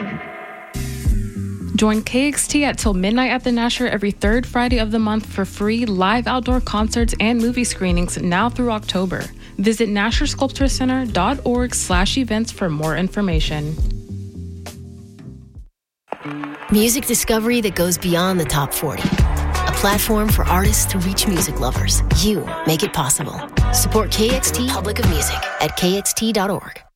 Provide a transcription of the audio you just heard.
Join KXT at Till Midnight at the Nasher every third Friday of the month for free live outdoor concerts and movie screenings now through October. Visit NasherSculptureCenter.org/events for more information. Music discovery that goes beyond the top 40. A platform for artists to reach music lovers. You make it possible. Support KXT Public of Music at kxt.org.